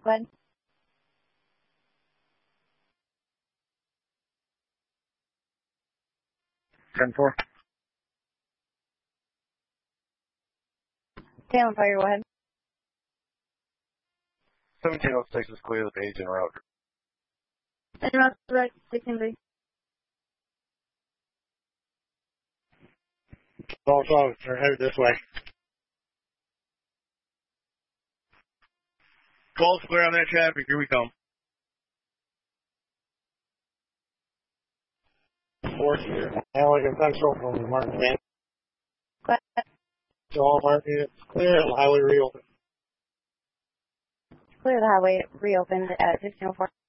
Go ahead. Ten four. Salem Fire, go ahead. 1706 is clear the page en route. En route, direct, 16-3. Also, they're headed this way. Gold's clear on that traffic. Here we come. Fourth here. Now we can central from Martin Van. Go ahead. So all Martin units clear and the highway reopened. Clear the highway reopened at 1504.